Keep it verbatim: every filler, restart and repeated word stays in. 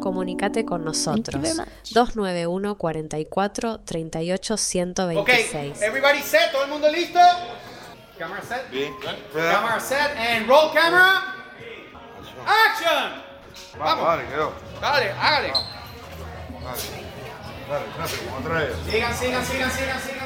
comunícate con nosotros. dos nueve uno, cuatro cuatro, tres ocho, uno dos seis. Ok, everybody set, todo el mundo listo. Camera set. Bien. Camera set and roll camera. Action. Vamos. Dale, quedó. Dale, hágale. Dale, dale, dale, como traes. Sigan, sigan, sigan, sigan, sigan.